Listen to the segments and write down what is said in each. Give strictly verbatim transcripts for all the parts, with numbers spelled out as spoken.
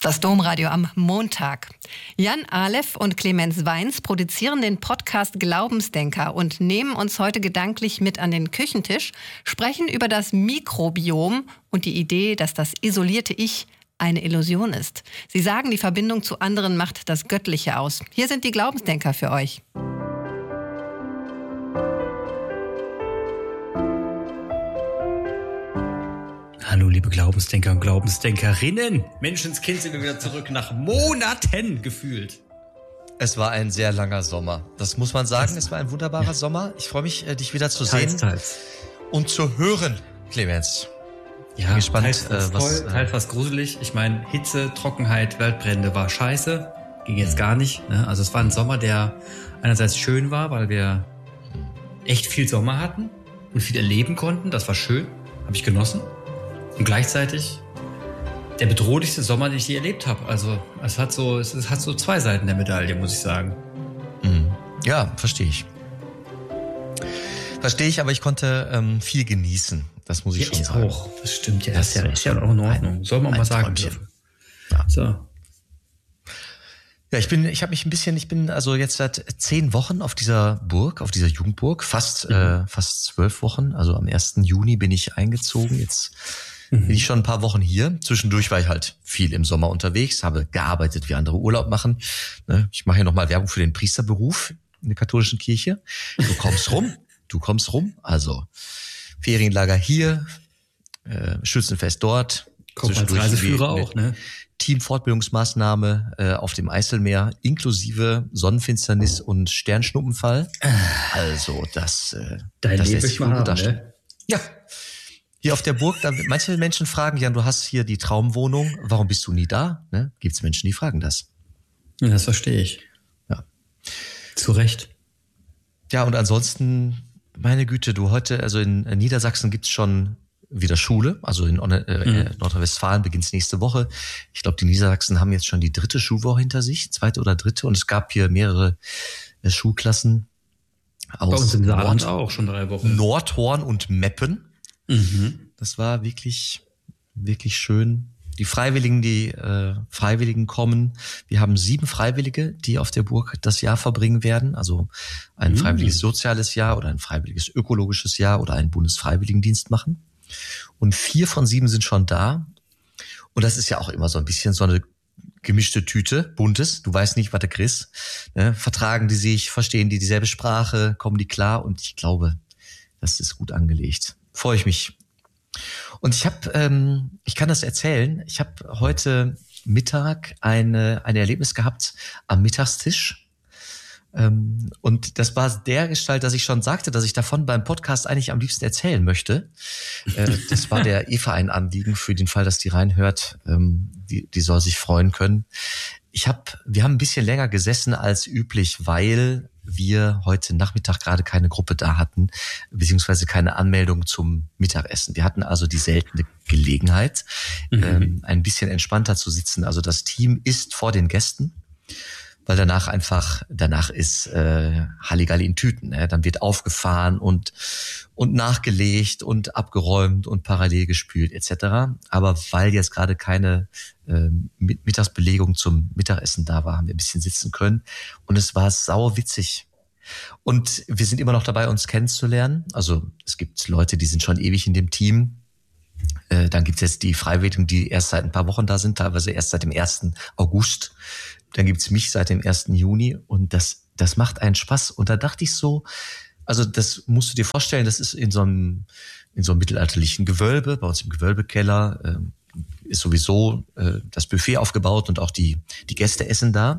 Das Domradio am Montag. Jan Aleph und Clemens Weins produzieren den Podcast Glaubensdenker und nehmen uns heute gedanklich mit an den Küchentisch, sprechen über das Mikrobiom und die Idee, dass das isolierte Ich eine Illusion ist. Sie sagen, die Verbindung zu anderen macht das Göttliche aus. Hier sind die Glaubensdenker für euch. Hallo liebe Glaubensdenker und Glaubensdenkerinnen. Menschenskind, sind wir wieder zurück nach Monaten gefühlt. Es war ein sehr langer Sommer. Das muss man sagen. Es war ein wunderbarer ja. Sommer. Ich freue mich, dich wieder zu teils, sehen teils. und zu hören, Clemens. Ja, bin gespannt, teils was, äh, was toll, teils was gruselig. Ich meine, Hitze, Trockenheit, Waldbrände war scheiße. Ging jetzt mhm. gar nicht. Ne? Also es war ein Sommer, der einerseits schön war, weil wir echt viel Sommer hatten und viel erleben konnten. Das war schön. Habe ich genossen. Und gleichzeitig der bedrohlichste Sommer, den ich je erlebt habe. Also es hat so, es hat so zwei Seiten der Medaille, muss ich sagen. Mhm. Ja, verstehe ich. Verstehe ich, aber ich konnte ähm, viel genießen. Das muss ich ja, schon ich sagen. Auch. Das stimmt ja. Das, das ist ja, ist ja auch in Ordnung. Soll man mal sagen dürfen. Ja. So. Ja, ich bin, ich habe mich ein bisschen, ich bin also jetzt seit zehn Wochen auf dieser Burg, auf dieser Jugendburg, fast, mhm. äh, fast zwölf Wochen. Also am ersten Juni bin ich eingezogen. Jetzt mhm. bin ich schon ein paar Wochen hier. Zwischendurch war ich halt viel im Sommer unterwegs, habe gearbeitet, wie andere Urlaub machen. Ich mache hier nochmal Werbung für den Priesterberuf in der katholischen Kirche. Du kommst rum, du kommst rum. Also Ferienlager hier, äh, Schützenfest dort. Kommt als Reiseführer auch, ne? Teamfortbildungsmaßnahme äh, auf dem Eiselmeer inklusive Sonnenfinsternis und Sternschnuppenfall. Also das, äh, Dein das Leben lässt sich wohl gut darstellen. Ne? Ja. Hier auf der Burg, da manche Menschen fragen, Jan, du hast hier die Traumwohnung, warum bist du nie da? Ne? Gibt's Menschen, die fragen das. Ja, das verstehe ich. Ja. Zu Recht. Ja, und ansonsten, meine Güte, du heute, also in Niedersachsen gibt's schon wieder Schule, also in äh, mhm. Nordrhein-Westfalen beginnt's nächste Woche. Ich glaube, die Niedersachsen haben jetzt schon die dritte Schulwoche hinter sich, zweite oder dritte, und es gab hier mehrere äh, Schulklassen aus Bei uns im Saarland Nord- auch schon drei Wochen. Nordhorn und Meppen. Mhm. Das war wirklich, wirklich schön. Die Freiwilligen, die äh, Freiwilligen kommen. Wir haben sieben Freiwillige, die auf der Burg das Jahr verbringen werden. Also ein mhm. freiwilliges soziales Jahr oder ein freiwilliges ökologisches Jahr oder einen Bundesfreiwilligendienst machen. Und vier von sieben sind schon da. Und das ist ja auch immer so ein bisschen so eine gemischte Tüte, buntes. Du weißt nicht, was du kriegst. Ne? Vertragen die sich, verstehen die dieselbe Sprache, kommen die klar. Und ich glaube, das ist gut angelegt. Freue ich mich. Und ich habe, ähm, ich kann das erzählen, ich habe heute Mittag eine, ein Erlebnis gehabt am Mittagstisch. Ähm, und das war der Gestalt, dass ich schon sagte, dass ich davon beim Podcast eigentlich am liebsten erzählen möchte. Äh, das war der Eva ein Anliegen für den Fall, dass die reinhört. Ähm, die, die soll sich freuen können. Ich hab, wir haben ein bisschen länger gesessen als üblich, weil wir heute Nachmittag gerade keine Gruppe da hatten, beziehungsweise keine Anmeldung zum Mittagessen. Wir hatten also die seltene Gelegenheit, mhm. ähm, ein bisschen entspannter zu sitzen. Also das Team ist vor den Gästen, weil danach einfach, danach ist äh, Halligalli in Tüten. Ne? Dann wird aufgefahren und und nachgelegt und abgeräumt und parallel gespült et cetera. Aber weil jetzt gerade keine äh, Mittagsbelegung zum Mittagessen da war, haben wir ein bisschen sitzen können. Und es war sau witzig. Und wir sind immer noch dabei, uns kennenzulernen. Also es gibt Leute, die sind schon ewig in dem Team. Äh, dann gibt es jetzt die Freiwilligen, die erst seit ein paar Wochen da sind, teilweise erst seit dem ersten August. Dann gibt's mich seit dem ersten Juni und das das macht einen Spaß. Und da dachte ich so, also das musst du dir vorstellen, das ist in so einem in so einem mittelalterlichen Gewölbe, bei uns im Gewölbekeller äh, ist sowieso äh, das Buffet aufgebaut und auch die die Gäste essen da.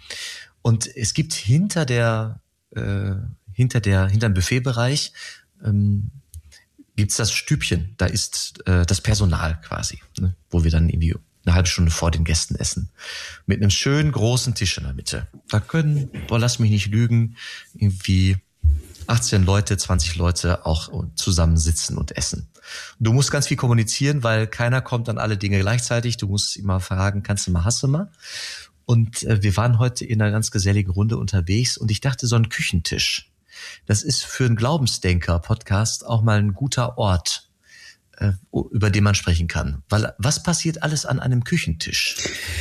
Und es gibt hinter der äh, hinter der hinter dem Buffetbereich ähm, gibt's das Stübchen, da ist äh, das Personal quasi, ne, wo wir dann irgendwie eine halbe Stunde vor den Gästen essen. Mit einem schönen großen Tisch in der Mitte. Da können, boah, lass mich nicht lügen, irgendwie achtzehn Leute, zwanzig Leute auch zusammen sitzen und essen. Du musst ganz viel kommunizieren, weil keiner kommt an alle Dinge gleichzeitig. Du musst immer fragen, kannst du mal, hast du mal? Und äh, wir waren heute in einer ganz geselligen Runde unterwegs und ich dachte, so ein Küchentisch, das ist für einen Glaubensdenker-Podcast auch mal ein guter Ort, über den man sprechen kann. Weil was passiert alles an einem Küchentisch?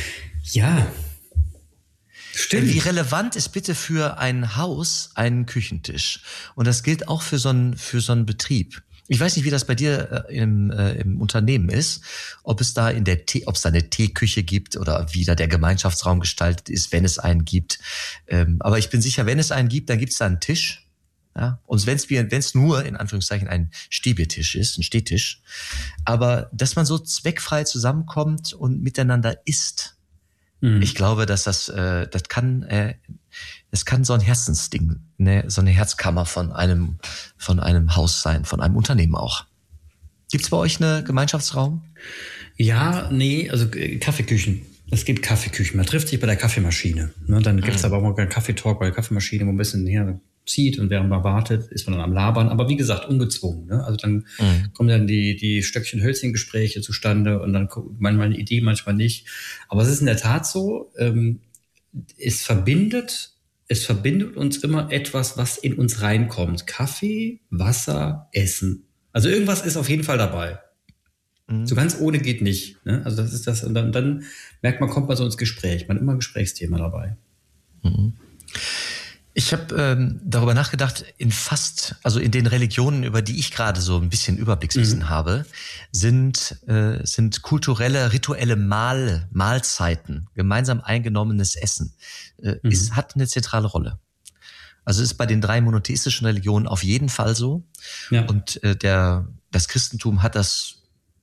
Ja. Stimmt. Wie relevant ist bitte für ein Haus ein Küchentisch? Und das gilt auch für so einen, für so einen Betrieb. Ich weiß nicht, wie das bei dir äh, im, äh, im Unternehmen ist, ob es da in der Tee, ob es da eine Teeküche gibt oder wie da der Gemeinschaftsraum gestaltet ist, wenn es einen gibt. Ähm, aber ich bin sicher, wenn es einen gibt, dann gibt es da einen Tisch. Ja? Und wenn es wenn es nur in Anführungszeichen ein Stehbiertisch ist, ein Stehtisch, aber dass man so zweckfrei zusammenkommt und miteinander isst. Ich glaube, dass das, äh, das kann, äh, das kann so ein Herzensding, ne, so eine Herzkammer von einem, von einem Haus sein, von einem Unternehmen auch. Gibt's bei euch einen Gemeinschaftsraum? Ja, nee, also äh, Kaffeeküchen. Es gibt Kaffeeküchen. Man trifft sich bei der Kaffeemaschine. Ne, dann gibt's mhm. aber auch mal einen Kaffeetalk bei der Kaffeemaschine, wo ein bisschen her zieht und während man wartet, ist man dann am Labern. Aber wie gesagt, ungezwungen. Ne? Also dann mhm. kommen dann die, die Stöckchen-Hölzchen-Gespräche zustande und dann manchmal eine Idee, manchmal nicht. Aber es ist in der Tat so, ähm, es verbindet, es verbindet uns immer etwas, was in uns reinkommt. Kaffee, Wasser, Essen. Also irgendwas ist auf jeden Fall dabei. Mhm. So ganz ohne geht nicht. Ne? Also das ist das. Und dann, dann merkt man, kommt man so ins Gespräch. Man hat immer ein Gesprächsthema dabei. Mhm. Ich habe ähm, darüber nachgedacht, in fast, also in den Religionen, über die ich gerade so ein bisschen Überblickswissen mhm. habe, sind äh, sind kulturelle, rituelle Mahl, Mahlzeiten, gemeinsam eingenommenes Essen, äh, mhm. ist, hat eine zentrale Rolle. Also ist bei den drei monotheistischen Religionen auf jeden Fall so. Ja. Und äh, der das Christentum hat das,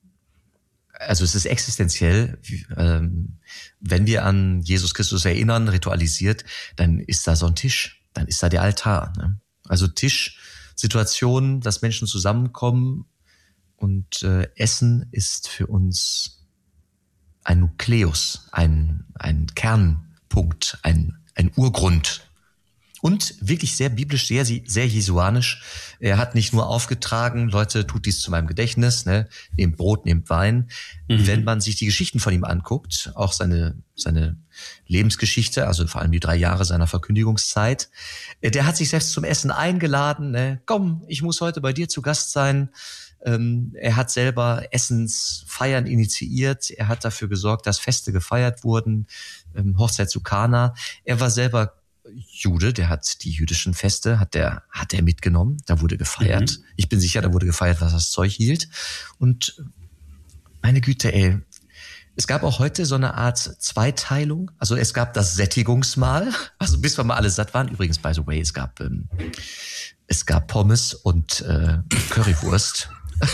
also es ist existenziell, ähm, wenn wir an Jesus Christus erinnern, ritualisiert, dann ist da so ein Tisch. Dann ist da der Altar. Ne? Also Tischsituationen, dass Menschen zusammenkommen und äh, Essen ist für uns ein Nukleus, ein, ein Kernpunkt, ein, ein Urgrund. Und wirklich sehr biblisch, sehr, sehr jesuanisch. Er hat nicht nur aufgetragen, Leute, tut dies zu meinem Gedächtnis, ne? Nehmt Brot, nehmt Wein. Mhm. Wenn man sich die Geschichten von ihm anguckt, auch seine, seine Lebensgeschichte, also vor allem die drei Jahre seiner Verkündigungszeit, der hat sich selbst zum Essen eingeladen, ne? Komm, ich muss heute bei dir zu Gast sein. Ähm, er hat selber Essensfeiern initiiert. Er hat dafür gesorgt, dass Feste gefeiert wurden, ähm, Hochzeit zu Kana. Er war selber Jude, der hat die jüdischen Feste, hat der, hat er mitgenommen, da wurde gefeiert. Mhm. Ich bin sicher, da wurde gefeiert, was das Zeug hielt. Und meine Güte, ey, es gab auch heute so eine Art Zweiteilung. Also es gab das Sättigungsmahl, also bis wir mal alle satt waren. Übrigens, by the way, es gab, ähm, es gab Pommes und äh, Currywurst.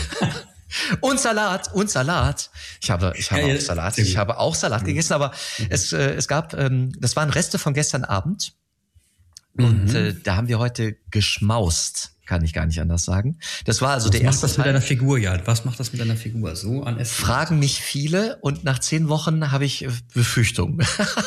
Und Salat, und Salat. Ich habe, ich habe ja, auch Salat, ich habe auch Salat gegessen, aber mhm. es, äh, es gab, ähm, das waren Reste von gestern Abend. Und mhm. äh, da haben wir heute geschmaust, kann ich gar nicht anders sagen. Das war also Was der erste Was macht das Teil. mit deiner Figur, Jan? Was macht das mit deiner Figur? So an Essen? Fragen mich viele und nach zehn Wochen habe ich Befürchtungen.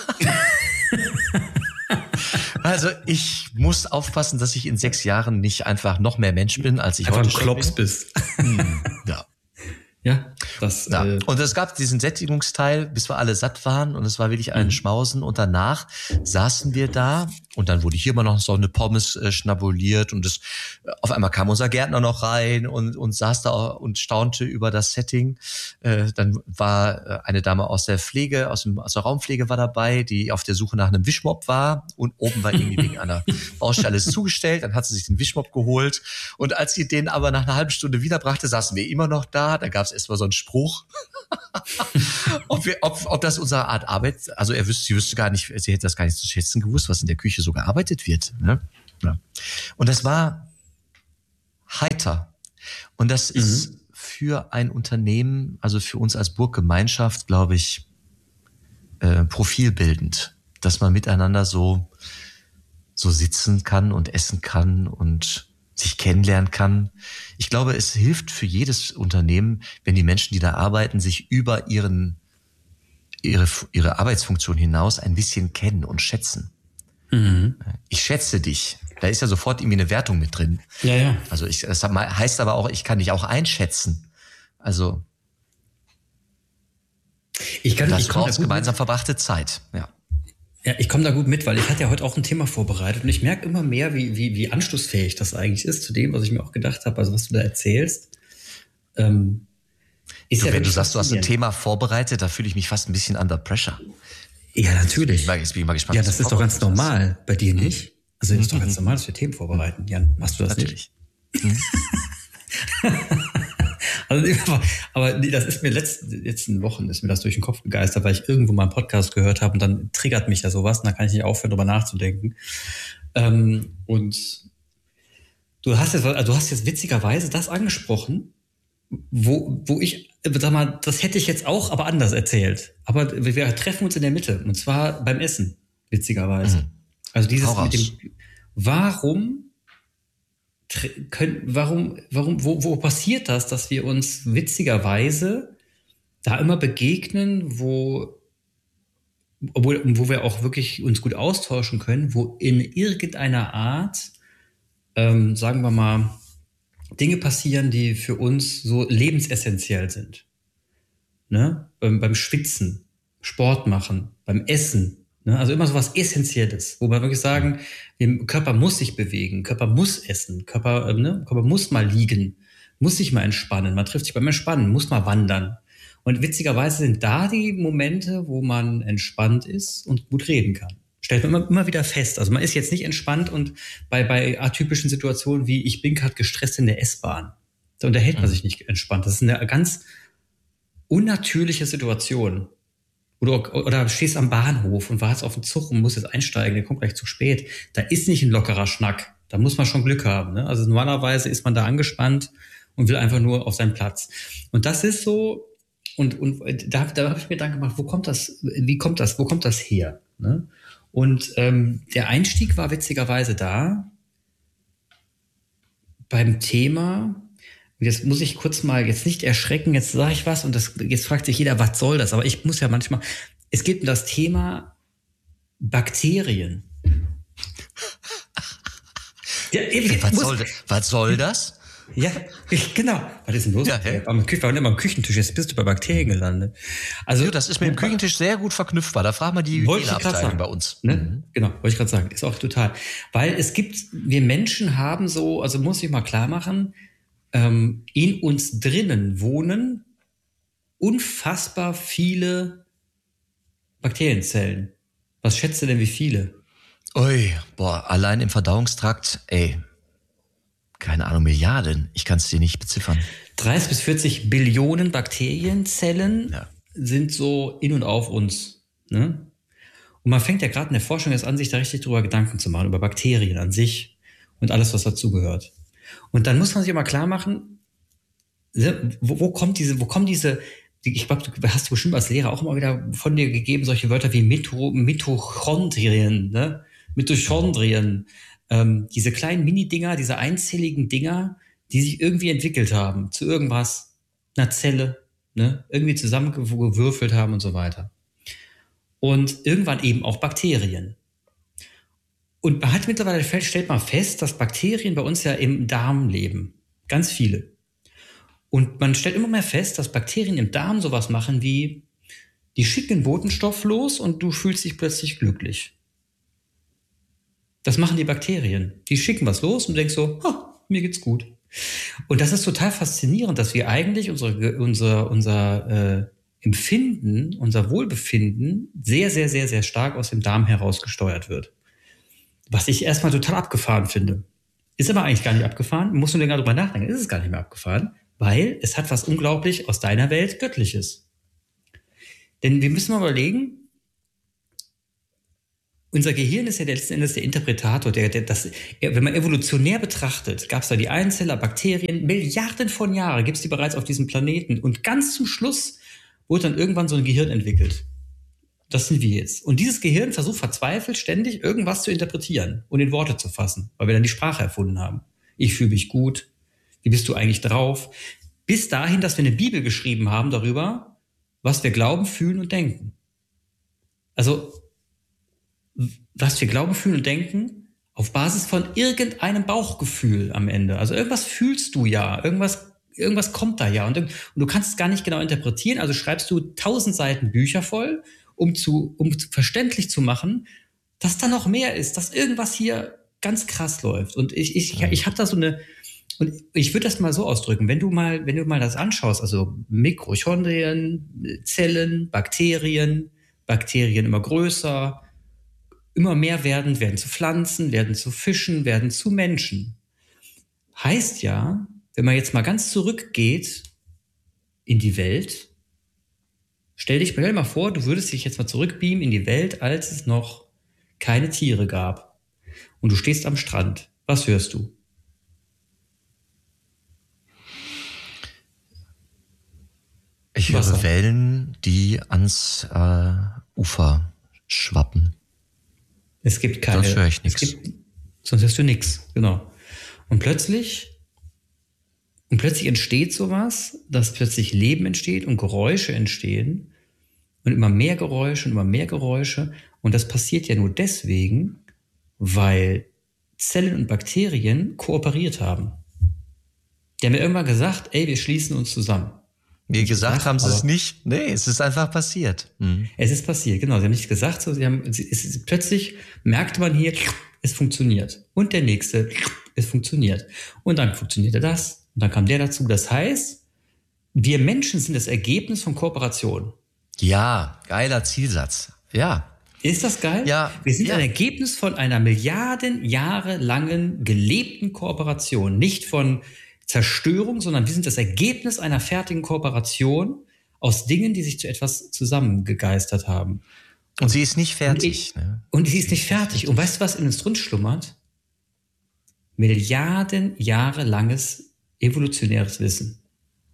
Also ich muss aufpassen, dass ich in sechs Jahren nicht einfach noch mehr Mensch bin, als ich einfach heute ein Klops bin. bist. Hm, ja. Ja, das. Ja. Äh und es gab diesen Sättigungsteil, bis wir alle satt waren, und es war wirklich ein mhm. Schmausen. Und danach saßen wir da und dann wurde hier immer noch so eine Pommes äh, schnabuliert und es, auf einmal kam unser Gärtner noch rein und, und saß da und staunte über das Setting. Äh, dann war eine Dame aus der Pflege, aus, dem, aus der Raumpflege war dabei, die auf der Suche nach einem Wischmopp war und oben war irgendwie wegen einer Baustelle alles zugestellt. Dann hat sie sich den Wischmopp geholt und als sie den aber nach einer halben Stunde wiederbrachte, saßen wir immer noch da. Da gab es erstmal so einen Spruch, ob, wir, ob, ob das unsere Art Arbeit, also er wüsste, sie wüsste gar nicht, sie hätte das gar nicht zu schätzen gewusst, was in der Küche so gearbeitet wird. Ne? Ja. Und das war heiter. Und das mhm. ist für ein Unternehmen, also für uns als Burggemeinschaft, glaube ich, äh, profilbildend, dass man miteinander so, so sitzen kann und essen kann und sich kennenlernen kann. Ich glaube, es hilft für jedes Unternehmen, wenn die Menschen, die da arbeiten, sich über ihren, ihre, ihre Arbeitsfunktion hinaus ein bisschen kennen und schätzen. Mhm. Ich schätze dich. Da ist ja sofort irgendwie eine Wertung mit drin. Ja, ja. Also ich, das heißt aber auch, ich kann dich auch einschätzen. Also ich kann, das ich kann braucht gemeinsam verbrachte Zeit. Ja. Ja, ich komme da gut mit, weil ich hatte ja heute auch ein Thema vorbereitet und ich merke immer mehr, wie, wie, wie anschlussfähig das eigentlich ist zu dem, was ich mir auch gedacht habe, also was du da erzählst. Ähm, ist du, ja wenn du sagst, du hast ein Thema vorbereitet, da fühle ich mich fast ein bisschen under pressure. Ja, natürlich. Ich bin mal gespannt, ja, das ist doch ganz normal. Bei dir nicht? Also ist doch ganz normal, dass wir Themen vorbereiten. Jan, machst du das natürlich nicht? Also, aber nee, das ist mir letzten, letzten Wochen ist mir das durch den Kopf gegeistert, weil ich irgendwo mal einen Podcast gehört habe und dann triggert mich da sowas und da kann ich nicht aufhören, drüber nachzudenken. Ähm, und du hast jetzt, also du hast jetzt witzigerweise das angesprochen, wo, wo ich, sag mal, das hätte ich jetzt auch, aber anders erzählt. Aber wir treffen uns in der Mitte und zwar beim Essen, witzigerweise. Mhm. Also dieses mit dem, warum Können, warum, warum, wo, wo passiert das, dass wir uns witzigerweise da immer begegnen, wo, obwohl, wo wir auch wirklich uns gut austauschen können, wo in irgendeiner Art, ähm, sagen wir mal, Dinge passieren, die für uns so lebensessentiell sind. Ne? Beim, beim Schwitzen, Sport machen, beim Essen. Ne? Also immer so was Essentielles, wo wir wirklich sagen, der Körper muss sich bewegen, Körper muss essen, Körper, ne? Körper muss mal liegen, muss sich mal entspannen, man trifft sich beim Entspannen, muss mal wandern. Und witzigerweise sind da die Momente, wo man entspannt ist und gut reden kann. Stellt man immer, immer wieder fest. Also man ist jetzt nicht entspannt und bei, bei atypischen Situationen wie ich bin gerade gestresst in der S-Bahn, da unterhält man sich nicht entspannt. Das ist eine ganz unnatürliche Situation. Oder, oder stehst am Bahnhof und wartest auf den Zug und musst jetzt einsteigen, der kommt gleich zu spät. Da ist nicht ein lockerer Schnack. Da muss man schon Glück haben. Ne? Also normalerweise ist man da angespannt und will einfach nur auf seinen Platz. Und das ist so, und, und da, da habe ich mir Gedanken gemacht, wo kommt das, wie kommt das, wo kommt das her? Ne? Und ähm, der Einstieg war witzigerweise da beim Thema. Jetzt muss ich kurz mal, jetzt nicht erschrecken, jetzt sage ich was und das, jetzt fragt sich jeder, was soll das? Aber ich muss ja manchmal, es geht um das Thema Bakterien. Ja, ich, was, muss, soll, was soll das? Ja, ich, genau. Was ist denn los? Ja, hey. Am, wir waren immer am Küchentisch, jetzt bist du bei Bakterien gelandet. Also, ja, das ist mit dem Küchentisch sehr gut verknüpfbar. Da fragen wir die Hygieneabteilung bei uns. Ne? Mhm. Genau, wollte ich gerade sagen. Ist auch total. Weil es gibt, wir Menschen haben so, also muss ich mal klar machen, ähm, in uns drinnen wohnen unfassbar viele Bakterienzellen. Was schätzt du denn, wie viele? Ui, boah, allein im Verdauungstrakt, ey, keine Ahnung, Milliarden. Ich kann es dir nicht beziffern. dreißig bis vierzig Billionen Bakterienzellen ja. sind so in und auf uns. Ne? Und man fängt ja gerade in der Forschung jetzt an, sich da richtig drüber Gedanken zu machen, über Bakterien an sich und alles, was dazugehört. Und dann muss man sich immer klar machen, wo, wo kommt diese, wo kommen diese, ich glaube, du hast du bestimmt als Lehrer auch immer wieder von dir gegeben, solche Wörter wie Mito, Mitochondrien, ne? Mitochondrien, ähm, diese kleinen Mini-Dinger, diese einzelligen Dinger, die sich irgendwie entwickelt haben zu irgendwas, einer Zelle, ne? Irgendwie zusammengewürfelt haben und so weiter. Und irgendwann eben auch Bakterien. Und man hat mittlerweile, stellt man fest, dass Bakterien bei uns ja im Darm leben. Ganz viele. Und man stellt immer mehr fest, dass Bakterien im Darm sowas machen wie, die schicken Botenstoff los und du fühlst dich plötzlich glücklich. Das machen die Bakterien. Die schicken was los und du denkst so, oh, mir geht's gut. Und das ist total faszinierend, dass wir eigentlich unsere, unser, unser äh, Empfinden, unser Wohlbefinden sehr, sehr, sehr, sehr stark aus dem Darm heraus gesteuert wird. Was ich erstmal total abgefahren finde. Ist aber eigentlich gar nicht abgefahren. Musst du länger drüber nachdenken. Ist es gar nicht mehr abgefahren, weil es hat was unglaublich aus deiner Welt Göttliches. Denn wir müssen mal überlegen, unser Gehirn ist ja letzten Endes der Interpretator, der, der das, wenn man evolutionär betrachtet, gab es da die Einzeller, Bakterien, Milliarden von Jahren gibt es die bereits auf diesem Planeten. Und ganz zum Schluss wurde dann irgendwann so ein Gehirn entwickelt. Das sind wir jetzt. Und dieses Gehirn versucht verzweifelt ständig irgendwas zu interpretieren und in Worte zu fassen, weil wir dann die Sprache erfunden haben. Ich fühle mich gut. Wie bist du eigentlich drauf? Bis dahin, dass wir eine Bibel geschrieben haben darüber, was wir glauben, fühlen und denken. Also, was wir glauben, fühlen und denken, auf Basis von irgendeinem Bauchgefühl am Ende. Also irgendwas fühlst du ja, irgendwas, irgendwas kommt da ja. Und, und du kannst es gar nicht genau interpretieren, also schreibst du tausend Seiten Bücher voll, um zu, um verständlich zu machen, dass da noch mehr ist, dass irgendwas hier ganz krass läuft. Und ich, ich, ich, ich habe da so eine, und ich würde das mal so ausdrücken, wenn du mal, wenn du mal das anschaust, also Mitochondrien, Zellen, Bakterien, Bakterien immer größer, immer mehr werden, werden zu Pflanzen, werden zu Fischen, werden zu Menschen. Heißt ja, wenn man jetzt mal ganz zurückgeht in die Welt, stell dich stell dir mal vor, du würdest dich jetzt mal zurückbeamen in die Welt, als es noch keine Tiere gab. Und du stehst am Strand. Was hörst du? Ich höre Wellen, die ans äh, Ufer schwappen. Es gibt keine. Sonst höre ich nichts. Sonst hörst du nichts, genau. Und plötzlich, und plötzlich entsteht sowas, dass plötzlich Leben entsteht und Geräusche entstehen und immer mehr Geräusche und immer mehr Geräusche. Und das passiert ja nur deswegen, weil Zellen und Bakterien kooperiert haben. Die haben mir irgendwann gesagt, ey, wir schließen uns zusammen. Wie gesagt, gesagt haben sie es nicht. Nee, es ist einfach passiert. Mhm. Es ist passiert, genau. Sie haben nicht gesagt, so, sie haben, es ist, plötzlich merkte man hier, es funktioniert. Und der nächste, es funktioniert. Und dann funktionierte das. Und dann kam der dazu. Das heißt, wir Menschen sind das Ergebnis von Kooperation. Ja, geiler Zielsatz. Ja. Ist das geil? Ja. Wir sind ja. ein Ergebnis von einer Milliarden Jahre langen gelebten Kooperation. Nicht von Zerstörung, sondern wir sind das Ergebnis einer fertigen Kooperation aus Dingen, die sich zu etwas zusammengegeistert haben. Und, und sie ist nicht fertig. Und, ich, ne? und sie ist nicht fertig. Und weißt du, was in uns drin schlummert? Milliarden Jahre langes evolutionäres Wissen.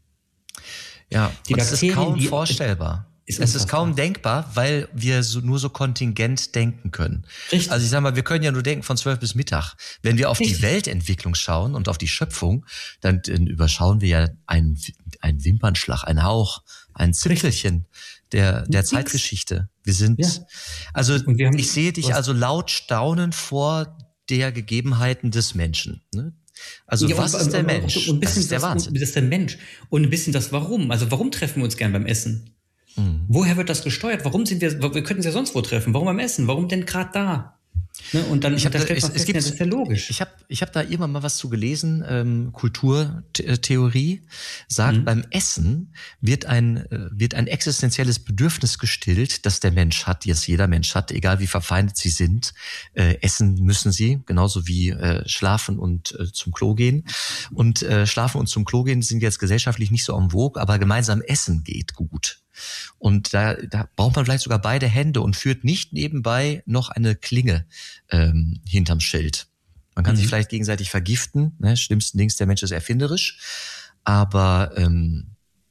Ja, die und es ist kaum die, vorstellbar. Ist es ist kaum denkbar, weil wir so, nur so kontingent denken können. Richtig. Also ich sag mal, wir können ja nur denken von zwölf bis Mittag. Wenn wir auf Richtig. die Weltentwicklung schauen und auf die Schöpfung, dann, dann überschauen wir ja einen, einen Wimpernschlag, einen Hauch, ein Zipfelchen der, der Zeitgeschichte. Wir sind, ja. also haben, ich sehe dich also laut staunen vor der Gegebenheiten des Menschen. Ne? Also ja, was und, ist der und, Mensch? Und ein bisschen das ist der das, Wahnsinn. Das ist der Mensch. Und ein bisschen das Warum. Also warum treffen wir uns gern beim Essen? Mhm. Woher wird das gesteuert? Warum sind wir, wir könnten es ja sonst wo treffen. Warum beim Essen? Warum denn gerade da? Ne? Und dann ich hab da da, stellt man es, fest, es gibt, das ist ja logisch. Ich habe ich hab da irgendwann mal was zu gelesen, ähm, Kulturtheorie sagt, mhm. beim Essen wird ein, wird ein existenzielles Bedürfnis gestillt, das der Mensch hat, das jeder Mensch hat, egal wie verfeindet sie sind. Äh, essen müssen sie, genauso wie äh, schlafen und äh, zum Klo gehen. Und äh, schlafen und zum Klo gehen sind jetzt gesellschaftlich nicht so en vogue, aber gemeinsam essen geht gut. Und da, da braucht man vielleicht sogar beide Hände und führt nicht nebenbei noch eine Klinge ähm, hinterm Schild. Man kann mhm. sich vielleicht gegenseitig vergiften. Ne? Schlimmstendings, der Mensch ist erfinderisch. Aber ähm,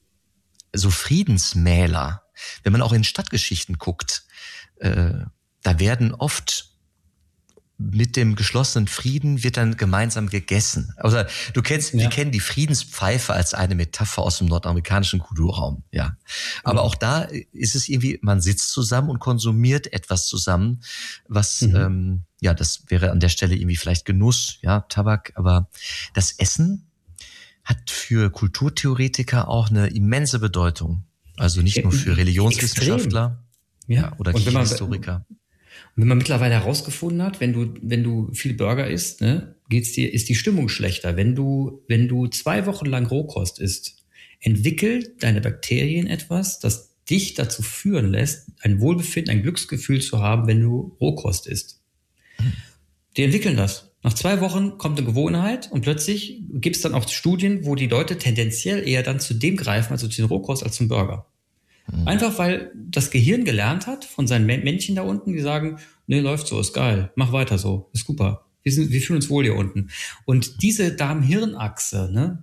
so Friedensmäler, wenn man auch in Stadtgeschichten guckt, äh, da werden oft mit dem geschlossenen Frieden wird dann gemeinsam gegessen. Also du kennst, ja. wir kennen die Friedenspfeife als eine Metapher aus dem nordamerikanischen Kulturraum, ja. Aber mhm. auch da ist es irgendwie, man sitzt zusammen und konsumiert etwas zusammen, was, mhm. ähm, ja, das wäre an der Stelle irgendwie vielleicht Genuss, ja, Tabak, aber das Essen hat für Kulturtheoretiker auch eine immense Bedeutung. Also nicht nur für Religionswissenschaftler, ja, ja oder Kirchenhistoriker. Und wenn man mittlerweile herausgefunden hat, wenn du, wenn du viel Burger isst, ne, geht's dir, ist die Stimmung schlechter. Wenn du, wenn du zwei Wochen lang Rohkost isst, entwickelt deine Bakterien etwas, das dich dazu führen lässt, ein Wohlbefinden, ein Glücksgefühl zu haben, wenn du Rohkost isst. Mhm. Die entwickeln das. Nach zwei Wochen kommt eine Gewohnheit und plötzlich gibt es dann auch Studien, wo die Leute tendenziell eher dann zu dem greifen, also zu den Rohkost als zum Burger. Einfach weil das Gehirn gelernt hat von seinen Männchen da unten, die sagen, nee, läuft so, ist geil, mach weiter so, ist super. Wir, sind, wir fühlen uns wohl hier unten. Und diese Darm-Hirn-Achse, ne,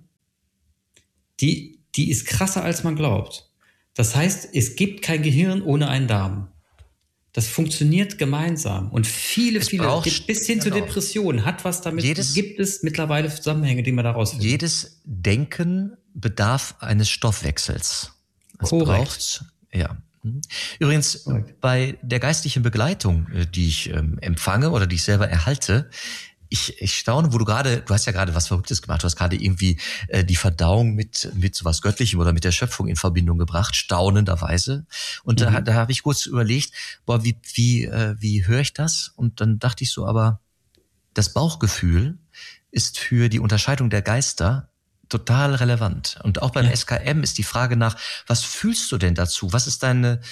die, die ist krasser, als man glaubt. Das heißt, es gibt kein Gehirn ohne einen Darm. Das funktioniert gemeinsam. Und viele, es viele, braucht, bis hin genau. zur Depression hat was damit, jedes, gibt es mittlerweile Zusammenhänge, die man daraus findet. Jedes Denken bedarf eines Stoffwechsels. Es braucht, ja. Übrigens, Korrekt. Bei der geistlichen Begleitung, die ich ähm, empfange oder die ich selber erhalte, ich, ich staune, wo du gerade, du hast ja gerade was Verrücktes gemacht, du hast gerade irgendwie äh, die Verdauung mit mit sowas Göttlichem oder mit der Schöpfung in Verbindung gebracht, staunenderweise. Und mhm. da, da habe ich kurz überlegt, boah, wie wie äh, wie höre ich das? Und dann dachte ich so, aber das Bauchgefühl ist für die Unterscheidung der Geister total relevant. Und auch beim ja. S K M ist die Frage nach, was fühlst du denn dazu? Was ist deine,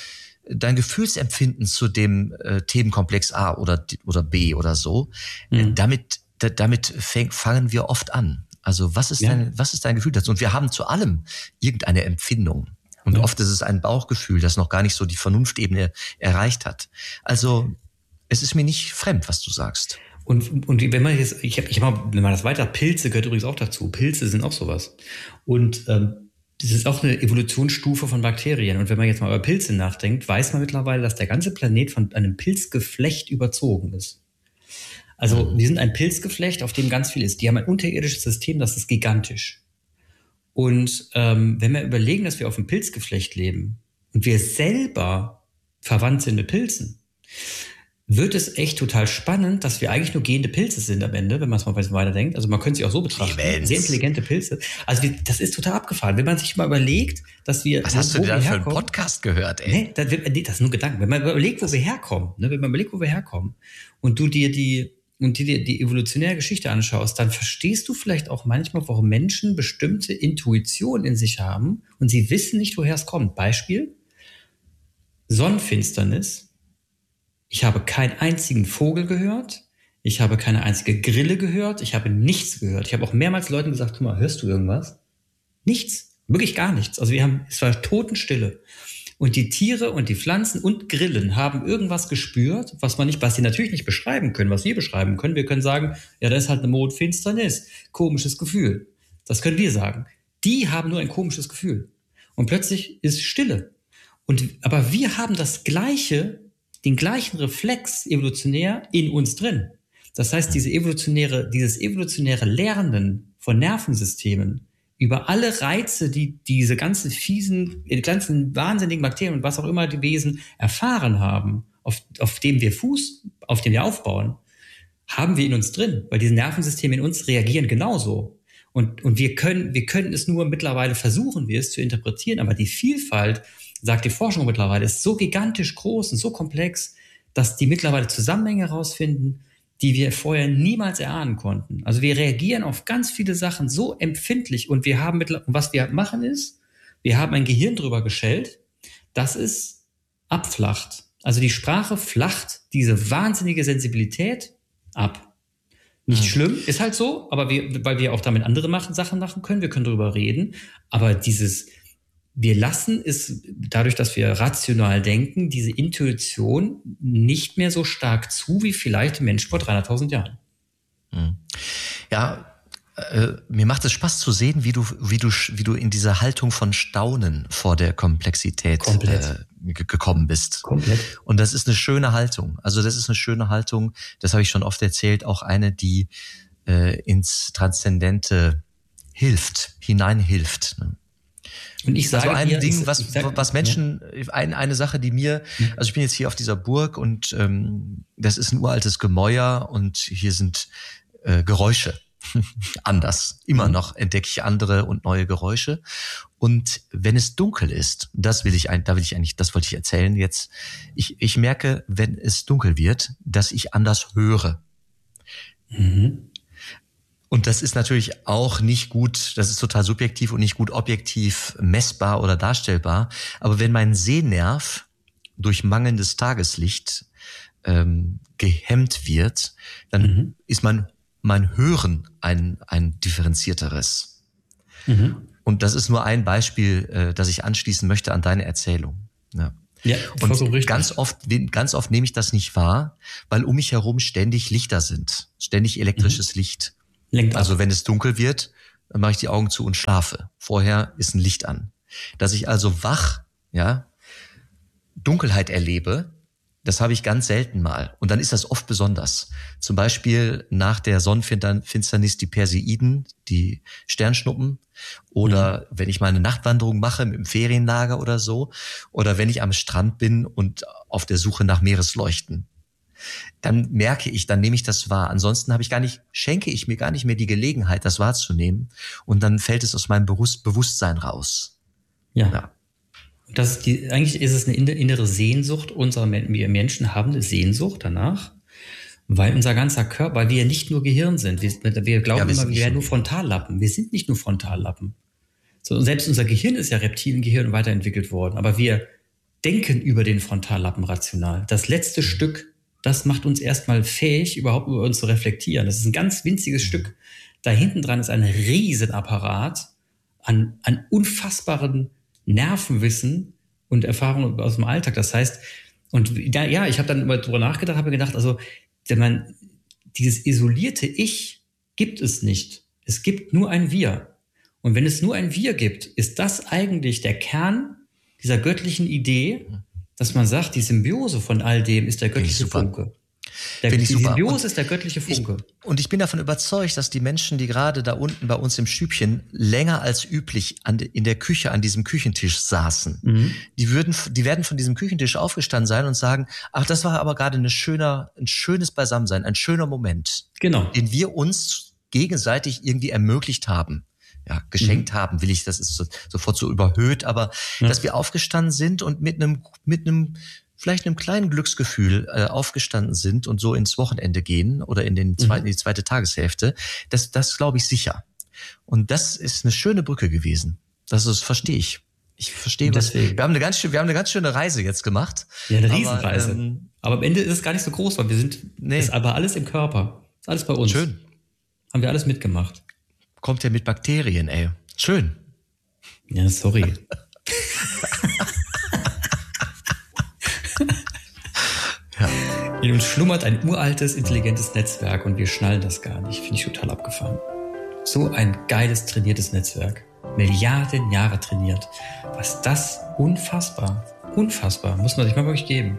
dein Gefühlsempfinden zu dem äh, Themenkomplex A oder, oder B oder so, mhm. äh, damit, da, damit fäng, fangen wir oft an. Also was ist, ja. dein, was ist dein Gefühl dazu? Und wir haben zu allem irgendeine Empfindung. Und ja. oft ist es ein Bauchgefühl, das noch gar nicht so die Vernunftebene erreicht hat. Also es ist mir nicht fremd, was du sagst. Und, und wenn man jetzt, ich habe, ich hab, wenn man das weiter, Pilze gehört übrigens auch dazu. Pilze sind auch sowas. Und ähm, das ist auch eine Evolutionsstufe von Bakterien. Und wenn man jetzt mal über Pilze nachdenkt, weiß man mittlerweile, dass der ganze Planet von einem Pilzgeflecht überzogen ist. Also mhm. wir sind ein Pilzgeflecht, auf dem ganz viel ist. Die haben ein unterirdisches System, das ist gigantisch. Und ähm, wenn wir überlegen, dass wir auf einem Pilzgeflecht leben und wir selber verwandt sind mit Pilzen, wird es echt total spannend, dass wir eigentlich nur gehende Pilze sind am Ende, wenn man es mal weiterdenkt. Also man könnte sie auch so betrachten. Events. Sehr intelligente Pilze. Also wir, das ist total abgefahren. Wenn man sich mal überlegt, dass wir... Was hast du denn da für einen Podcast gehört, ey? Nee, das, nee, das ist nur Gedanken. Wenn man überlegt, wo wir herkommen, ne, wenn man überlegt, wo wir herkommen und du dir die, und dir die evolutionäre Geschichte anschaust, dann verstehst du vielleicht auch manchmal, warum Menschen bestimmte Intuition in sich haben und sie wissen nicht, woher es kommt. Beispiel, Sonnenfinsternis. Ich habe keinen einzigen Vogel gehört. Ich habe keine einzige Grille gehört. Ich habe nichts gehört. Ich habe auch mehrmals Leuten gesagt, guck mal, hörst du irgendwas? Nichts. Wirklich gar nichts. Also wir haben, es war Totenstille. Und die Tiere und die Pflanzen und Grillen haben irgendwas gespürt, was man nicht, was sie natürlich nicht beschreiben können, was wir beschreiben können. Wir können sagen, ja, da ist halt eine Mondfinsternis. Komisches Gefühl. Das können wir sagen. Die haben nur ein komisches Gefühl. Und plötzlich ist Stille. Und, aber wir haben das Gleiche, den gleichen Reflex evolutionär in uns drin. Das heißt, diese evolutionäre, dieses evolutionäre Lernen von Nervensystemen über alle Reize, die diese ganzen fiesen, die ganzen wahnsinnigen Bakterien und was auch immer die Wesen erfahren haben, auf, auf dem wir Fuß, auf dem wir aufbauen, haben wir in uns drin, weil diese Nervensysteme in uns reagieren genauso. Und, und wir können, wir können es nur mittlerweile versuchen, wir es zu interpretieren, aber die Vielfalt, sagt die Forschung mittlerweile, ist so gigantisch groß und so komplex, dass die mittlerweile Zusammenhänge herausfinden, die wir vorher niemals erahnen konnten. Also wir reagieren auf ganz viele Sachen so empfindlich und wir haben mittlerweile, und was wir machen ist, wir haben ein Gehirn drüber geschält, das es abflacht. Also die Sprache flacht diese wahnsinnige Sensibilität ab. Nicht schlimm, ist halt so, aber wir, weil wir auch damit andere machen, Sachen machen können, wir können darüber reden, aber dieses, wir lassen es, dadurch, dass wir rational denken, diese Intuition nicht mehr so stark zu, wie vielleicht der Mensch vor dreihunderttausend Jahren. Ja, äh, mir macht es Spaß zu sehen, wie du, wie du, wie du in diese Haltung von Staunen vor der Komplexität äh, g- gekommen bist. Komplett. Und das ist eine schöne Haltung. Also das ist eine schöne Haltung, das habe ich schon oft erzählt, auch eine, die äh, ins Transzendente hilft, hineinhilft, ne? Und ich sage also ein dir, Ding, ich, was, ich sag, was Menschen, ja. ein, eine Sache, die mir, also ich bin jetzt hier auf dieser Burg und ähm, das ist ein uraltes Gemäuer und hier sind äh, Geräusche. Anders. Immer noch entdecke ich andere und neue Geräusche. Und wenn es dunkel ist, das will ich ein, da will ich eigentlich, das wollte ich erzählen jetzt. Ich, ich merke, wenn es dunkel wird, dass ich anders höre. Mhm. Und das ist natürlich auch nicht gut, das ist total subjektiv und nicht gut objektiv messbar oder darstellbar. Aber wenn mein Sehnerv durch mangelndes Tageslicht ähm, gehemmt wird, dann mhm. ist mein, mein Hören ein, ein differenzierteres. Mhm. Und das ist nur ein Beispiel, äh, das ich anschließen möchte an deine Erzählung. Ja. Ja, und so ganz oft, ganz oft nehme ich das nicht wahr, weil um mich herum ständig Lichter sind, ständig elektrisches mhm. Licht. Lenkt also ab. wenn es dunkel wird, dann mache ich die Augen zu und schlafe. Vorher ist ein Licht an. Dass ich also wach, ja, Dunkelheit erlebe, das habe ich ganz selten mal. Und dann ist das oft besonders. Zum Beispiel nach der Sonnenfinsternis die Perseiden, die Sternschnuppen. Oder mhm. wenn ich mal eine Nachtwanderung mache im Ferienlager oder so. Oder wenn ich am Strand bin und auf der Suche nach Meeresleuchten. Dann merke ich, dann nehme ich das wahr. Ansonsten habe ich gar nicht, schenke ich mir gar nicht mehr die Gelegenheit, das wahrzunehmen. Und dann fällt es aus meinem Bewusstsein raus. Ja. ja. Das ist die, eigentlich ist es eine innere Sehnsucht unserer Menschen. Wir Menschen haben eine Sehnsucht danach, weil unser ganzer Körper, weil wir nicht nur Gehirn sind. Wir, wir glauben ja, wir immer, wir wären nur Frontallappen. Wir sind nicht nur Frontallappen. So, selbst unser Gehirn ist ja Reptiliengehirn weiterentwickelt worden. Aber wir denken über den Frontallappen rational. Das letzte Stück, das macht uns erstmal fähig, überhaupt über uns zu reflektieren. Das ist ein ganz winziges Stück. Da hinten dran ist ein Riesenapparat an, an unfassbaren Nervenwissen und Erfahrungen aus dem Alltag. Das heißt, und ja, ja ich habe dann immer drüber nachgedacht, habe gedacht, also, wenn man, dieses isolierte Ich gibt es nicht. Es gibt nur ein Wir. Und wenn es nur ein Wir gibt, ist das eigentlich der Kern dieser göttlichen Idee, dass man sagt, die Symbiose von all dem ist der göttliche Funke. Der, die Symbiose und ist der göttliche Funke. Ich, und ich bin davon überzeugt, dass die Menschen, die gerade da unten bei uns im Stübchen länger als üblich an, in der Küche an diesem Küchentisch saßen, mhm. die würden, die werden von diesem Küchentisch aufgestanden sein und sagen, ach, das war aber gerade eine schöner, ein schönes Beisammensein, ein schöner Moment, genau. den wir uns gegenseitig irgendwie ermöglicht haben. Ja, geschenkt mhm. haben, will ich, das ist so, sofort so überhöht, aber ja. dass wir aufgestanden sind und mit einem, mit einem, vielleicht einem kleinen Glücksgefühl äh, aufgestanden sind und so ins Wochenende gehen oder in den zweiten, mhm. die zweite Tageshälfte, das, das glaube ich sicher. Und das ist eine schöne Brücke gewesen. Das ist, verstehe ich. Ich verstehe, was, wir haben eine ganz schöne, wir haben eine ganz schöne Reise jetzt gemacht. Ja, eine Riesenreise. Aber, ähm, aber am Ende ist es gar nicht so groß, weil wir sind, nee. ist aber alles im Körper. Ist alles bei uns. Schön. Haben wir alles mitgemacht. Kommt ja mit Bakterien, ey. Schön. Ja, sorry. ja. In uns schlummert ein uraltes, intelligentes Netzwerk und wir schnallen das gar nicht. Finde ich total abgefahren. So ein geiles, trainiertes Netzwerk. Milliarden Jahre trainiert. Was das? Unfassbar. Unfassbar. Muss man sich mal wirklich geben.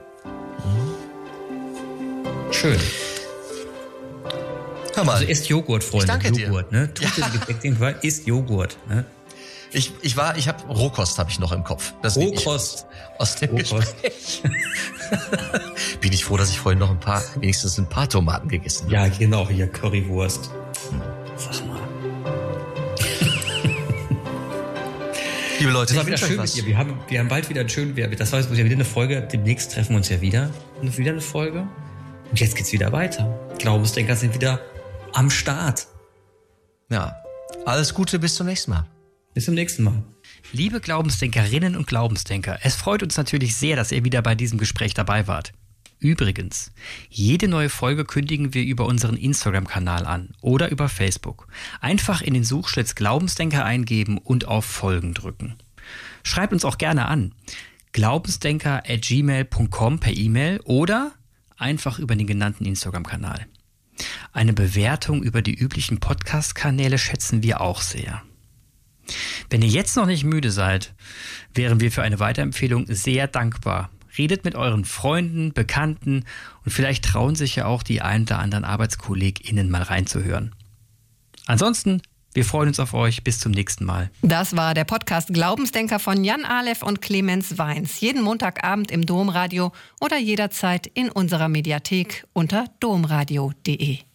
Mhm. Schön. Hör mal. Also isst Joghurt, Freunde. Ich danke Joghurt, dir. Ne? Tut ja. den Gefallen, isst Joghurt. Ne? Ich, ich war, ich habe Rohkost habe ich noch im Kopf. Das Rohkost aus dem Rohkost. Gespräch. Bin ich froh, dass ich vorhin noch ein paar, wenigstens ein paar Tomaten gegessen habe. Ja, genau, hier Currywurst. Sag mal. Liebe Leute, das war wieder schön mit dir. Wir haben, wir haben bald wieder einen schönen, das war jetzt wieder eine Folge. Demnächst treffen wir uns ja wieder. Und wieder eine Folge. Und jetzt geht's wieder weiter. Glaubensdenker sind wieder am Start. Ja, alles Gute, bis zum nächsten Mal. Bis zum nächsten Mal. Liebe Glaubensdenkerinnen und Glaubensdenker, es freut uns natürlich sehr, dass ihr wieder bei diesem Gespräch dabei wart. Übrigens, jede neue Folge kündigen wir über unseren Instagram-Kanal an oder über Facebook. Einfach in den Suchschlitz Glaubensdenker eingeben und auf Folgen drücken. Schreibt uns auch gerne an. glaubensdenker at gmail punkt com per E-Mail oder einfach über den genannten Instagram-Kanal. Eine Bewertung über die üblichen Podcast-Kanäle schätzen wir auch sehr. Wenn ihr jetzt noch nicht müde seid, wären wir für eine Weiterempfehlung sehr dankbar. Redet mit euren Freunden, Bekannten und vielleicht trauen sich ja auch die ein oder anderen ArbeitskollegInnen mal reinzuhören. Ansonsten, wir freuen uns auf euch. Bis zum nächsten Mal. Das war der Podcast Glaubensdenker von Jan Aleph und Clemens Weins. Jeden Montagabend im Domradio oder jederzeit in unserer Mediathek unter domradio punkt de.